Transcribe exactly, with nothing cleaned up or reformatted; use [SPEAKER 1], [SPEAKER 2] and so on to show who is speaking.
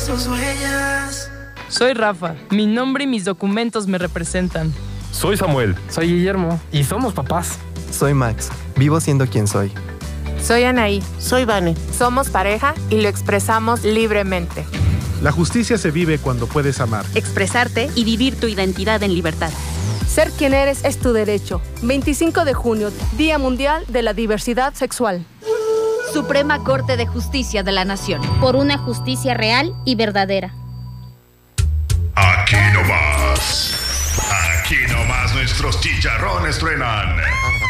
[SPEAKER 1] sus huellas.
[SPEAKER 2] Soy Rafa. Mi nombre y mis documentos me representan.
[SPEAKER 3] Soy Samuel.
[SPEAKER 4] Soy Guillermo. Y somos papás.
[SPEAKER 5] Soy Max. Vivo siendo quien soy.
[SPEAKER 6] Soy Anaí.
[SPEAKER 7] Soy Vane.
[SPEAKER 6] Somos pareja y lo expresamos libremente.
[SPEAKER 8] La justicia se vive cuando puedes amar,
[SPEAKER 9] expresarte y vivir tu identidad en libertad.
[SPEAKER 10] Ser quien eres es tu derecho. veinticinco de junio, Día Mundial de la Diversidad Sexual.
[SPEAKER 9] Suprema Corte de Justicia de la Nación.
[SPEAKER 11] Por una justicia real y verdadera.
[SPEAKER 12] Aquí nomás. Aquí nomás nuestros chicharrones truenan.